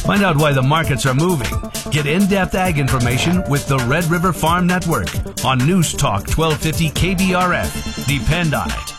Find out why the markets are moving. Get in-depth ag information with the Red River Farm Network on News Talk 1250 KBRF. Depend on it.